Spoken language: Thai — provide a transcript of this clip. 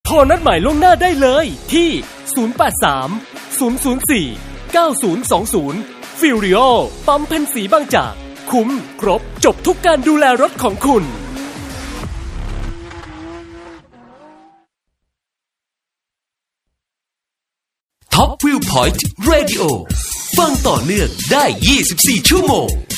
รนัดหมายล่วงหน้าได้เลยที่083 004 9020 ฟิลริโอปั๊มเพ็ญศรีบางจากคุ้มครบจบทุกการดูแลรถของคุณ Top View Point Radio ฟังต่อเนื่องได้24ชั่วโมง